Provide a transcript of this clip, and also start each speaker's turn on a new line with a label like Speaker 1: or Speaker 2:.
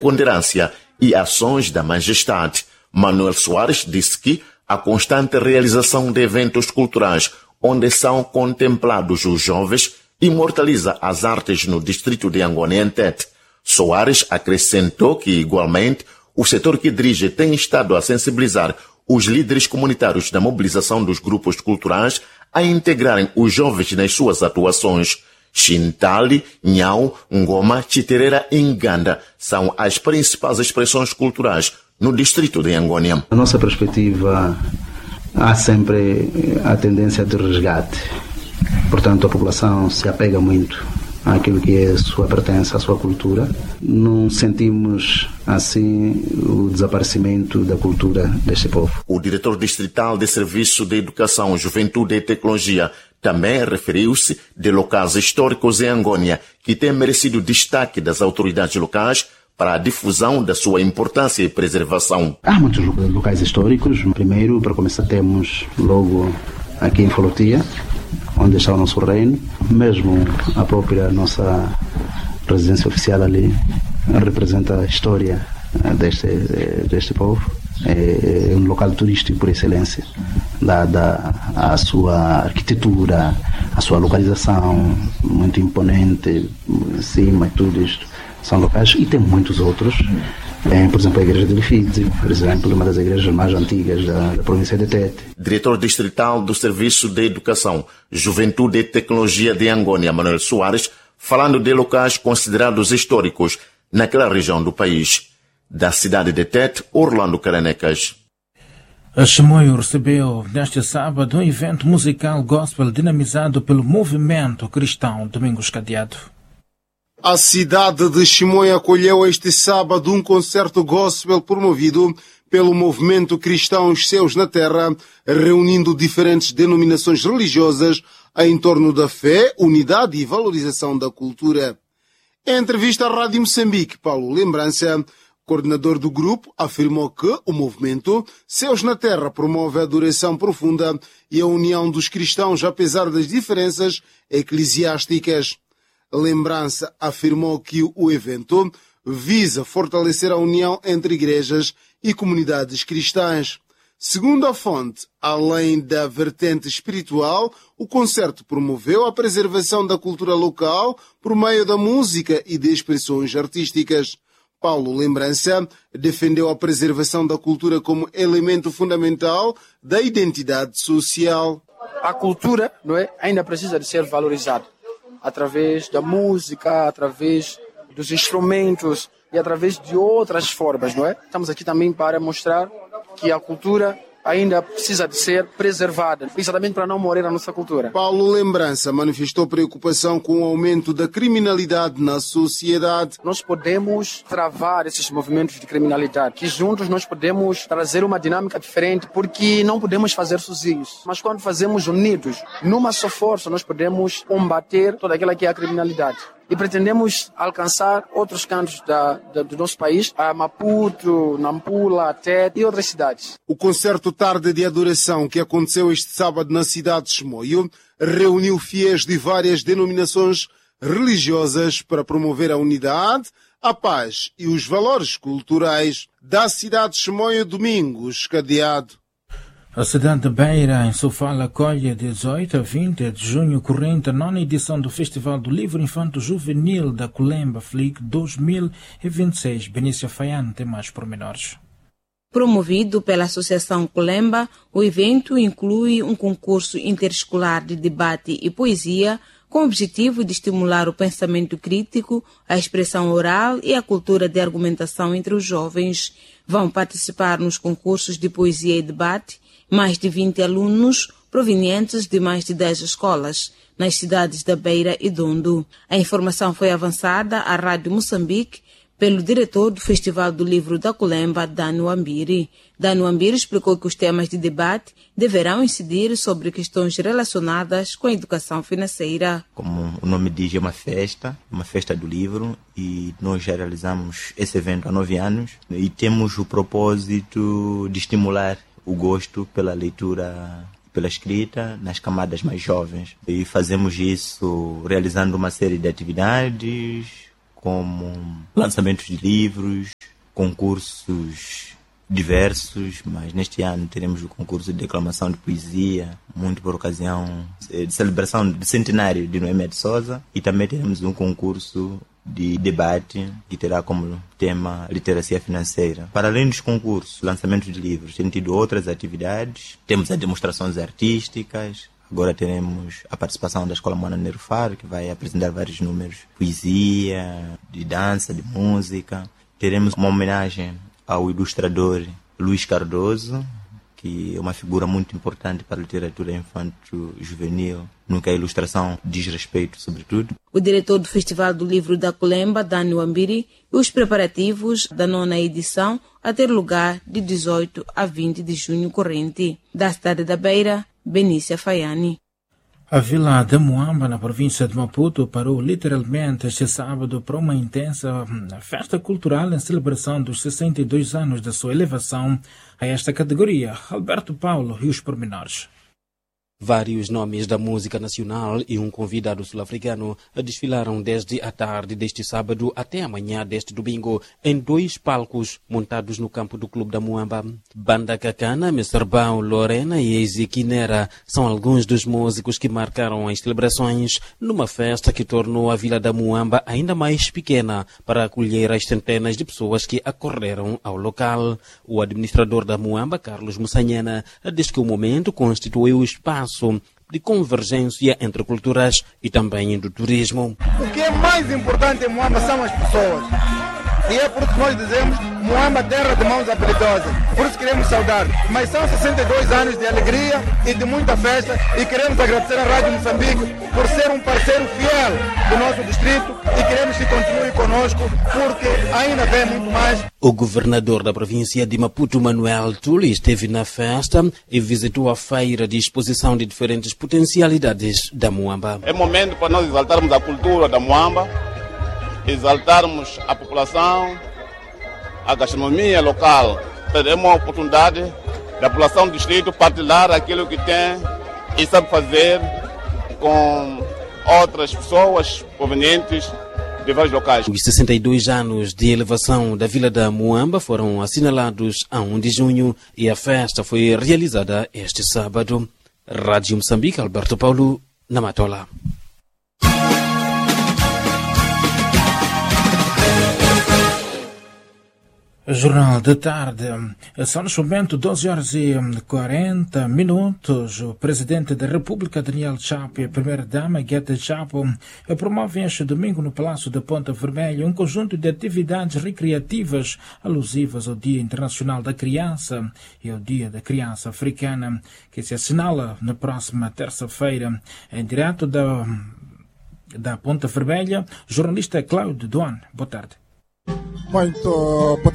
Speaker 1: ponderância e ações da majestade. Manuel Soares disse que a constante realização de eventos culturais onde são contemplados os jovens imortaliza as artes no distrito de Angônia e Tete. Soares acrescentou que, igualmente, o setor que dirige tem estado a sensibilizar os líderes comunitários da mobilização dos grupos culturais a integrarem os jovens nas suas atuações. Xintali, Nhau, Ngoma, Chiterera e Nganda são as principais expressões culturais no distrito de Angônia.
Speaker 2: Na nossa perspectiva, há sempre a tendência de resgate. Portanto, a população se apega muito àquilo que é a sua pertença, à sua cultura. Não sentimos, assim, o desaparecimento da cultura deste povo.
Speaker 1: O diretor distrital de Serviço de Educação, Juventude e Tecnologia também referiu-se de locais históricos em Angônia que têm merecido destaque das autoridades locais para a difusão da sua importância e preservação.
Speaker 2: Há muitos locais históricos. Primeiro, para começar, temos logo aqui em Folotia, onde está o nosso reino. Mesmo a própria nossa residência oficial ali representa a história deste povo. É um local turístico por excelência, dada a sua arquitetura, a sua localização muito imponente, em cima e tudo isto. São locais, e tem muitos outros. Por exemplo, a igreja de Lifidzi, por exemplo, uma das igrejas mais antigas da província de Tete.
Speaker 1: Diretor distrital do Serviço de Educação, Juventude e Tecnologia de Angônia, Manuel Soares, falando de locais considerados históricos naquela região do país. Da cidade de Tete, Orlando Caranecas.
Speaker 3: A Chimoio recebeu neste sábado um evento musical gospel dinamizado pelo movimento cristão Domingos Cadeado.
Speaker 4: A cidade de Chimoio acolheu este sábado um concerto gospel promovido pelo movimento cristão Os Céus na Terra, reunindo diferentes denominações religiosas em torno da fé, unidade e valorização da cultura. Em entrevista à Rádio Moçambique, Paulo Lembrança, coordenador do grupo, afirmou que o movimento Céus na Terra promove a adoração profunda e a união dos cristãos, apesar das diferenças eclesiásticas. Lembrança afirmou que o evento visa fortalecer a união entre igrejas e comunidades cristãs. Segundo a fonte, além da vertente espiritual, o concerto promoveu a preservação da cultura local por meio da música e de expressões artísticas. Paulo Lembrança defendeu a preservação da cultura como elemento fundamental da identidade social.
Speaker 5: A cultura, não é, ainda precisa de ser valorizada através da música, através dos instrumentos e através de outras formas, não é? Estamos aqui também para mostrar que a cultura ainda precisa de ser preservada, exatamente para não morrer a nossa cultura.
Speaker 4: Paulo Lembrança manifestou preocupação com o aumento da criminalidade na sociedade.
Speaker 5: Nós podemos travar esses movimentos de criminalidade, que juntos nós podemos trazer uma dinâmica diferente, porque não podemos fazer sozinhos. Mas quando fazemos unidos, numa só força, nós podemos combater toda aquela que é a criminalidade. E pretendemos alcançar outros cantos do nosso país, a Maputo, Nampula, Tete e outras cidades.
Speaker 4: O concerto Tarde de Adoração, que aconteceu este sábado na cidade de Chimoio, reuniu fiéis de várias denominações religiosas para promover a unidade, a paz e os valores culturais. Da cidade de Chimoio, Domingos Cadeado.
Speaker 3: A cidade de Beira, em Sofala, acolhe de 18 a 20 de junho corrente a 9ª edição do Festival do Livro Infanto Juvenil da Culemba Flick 2026. Benícia Faiano tem mais pormenores.
Speaker 6: Promovido pela Associação Culemba, o evento inclui um concurso interescolar de debate e poesia com o objetivo de estimular o pensamento crítico, a expressão oral e a cultura de argumentação entre os jovens. Vão participar nos concursos de poesia e debate mais de 20 alunos provenientes de mais de 10 escolas, nas cidades da Beira e Dondo. A informação foi avançada à Rádio Moçambique pelo diretor do Festival do Livro da Culemba, Dano Ambiri. Dano Ambiri explicou que os temas de debate deverão incidir sobre questões relacionadas com a educação financeira.
Speaker 7: Como o nome diz, é uma festa do livro, e nós já realizamos esse evento há 9 anos e temos o propósito de estimular o gosto pela leitura, pela escrita nas camadas mais jovens. E fazemos isso realizando uma série de atividades, como lançamentos de livros, concursos diversos, mas neste ano teremos o concurso de declamação de poesia, muito por ocasião de celebração do centenário de Noemi de Souza, e também teremos um concurso de debate que terá como tema literacia financeira. Para além dos concursos, lançamento de livros, tem tido outras atividades, temos as demonstrações artísticas. Agora teremos a participação da Escola Moana Nerufar, que vai apresentar vários números de poesia, de dança, de música. Teremos uma homenagem ao ilustrador Luís Cardoso, que é uma figura muito importante para a literatura infanto-juvenil, no que a ilustração diz respeito, sobretudo.
Speaker 6: O diretor do Festival do Livro da Culemba, Dani Wambiri, e os preparativos da 9ª edição a ter lugar de 18 a 20 de junho corrente. Da cidade da Beira, Benícia Faiani.
Speaker 3: A vila de Muamba, na província de Maputo, parou literalmente este sábado para uma intensa festa cultural em celebração dos 62 anos da sua elevação a esta categoria. Alberto Paulo e os pormenores.
Speaker 8: Vários nomes da música nacional e um convidado sul-africano desfilaram desde a tarde deste sábado até amanhã deste domingo em 2 palcos montados no campo do Clube da Muamba. Banda Cacana, Messerbão, Lorena e Ezequinera são alguns dos músicos que marcaram as celebrações numa festa que tornou a Vila da Muamba ainda mais pequena para acolher as centenas de pessoas que acorreram ao local. O administrador da Muamba, Carlos Mussanhena, diz que o momento constituiu o espaço de convergência entre culturas e também do turismo.
Speaker 9: O que é mais importante em Muamba são as pessoas. E é por isso que nós dizemos Muamba, terra de mãos habilidosas. Por isso queremos saudar. Mas são 62 anos de alegria e de muita festa, e queremos agradecer à Rádio Moçambique por ser um parceiro fiel do nosso distrito, e queremos que continue conosco porque ainda vem muito mais.
Speaker 8: O governador da província de Maputo, Manuel Tuli, esteve na festa e visitou a feira de exposição de diferentes potencialidades da Muamba.
Speaker 10: É momento para nós exaltarmos a cultura da Muamba, exaltarmos a população, a gastronomia local. É uma oportunidade da população do distrito partilhar aquilo que tem e sabe fazer com outras pessoas provenientes de vários locais.
Speaker 8: Os 62 anos de elevação da Vila da Muamba foram assinalados a 1 de junho e a festa foi realizada este sábado. Rádio Moçambique, Alberto Paulo, na Matola.
Speaker 3: Jornal de tarde. São neste momento 12h40. O presidente da República, Daniel Chapo, e a primeira-dama, Gueta Chapo, promovem este domingo no Palácio da Ponta Vermelha um conjunto de atividades recreativas alusivas ao Dia Internacional da Criança e ao Dia da Criança Africana, que se assinala na próxima terça-feira. Em direto da Ponta Vermelha, jornalista Cláudio Duan. Boa tarde.
Speaker 11: Muito